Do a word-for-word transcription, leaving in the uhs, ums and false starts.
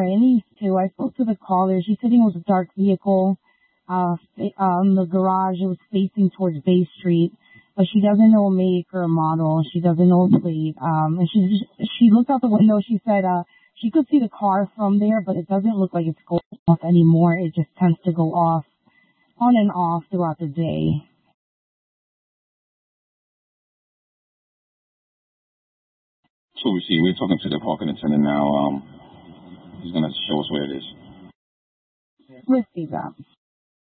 Right, and these two, I spoke to the caller. She said it was a dark vehicle. Uh, um, the garage, it was facing towards Bay Street, but she doesn't know a make or a model. She doesn't know a plate. Um, and she just, she looked out the window. She said, uh, she could see the car from there, but it doesn't look like it's going off anymore. It just tends to go off on and off throughout the day. So we see, we're talking to the parking attendant now. Um, he's going to show us where it is. Let's see that.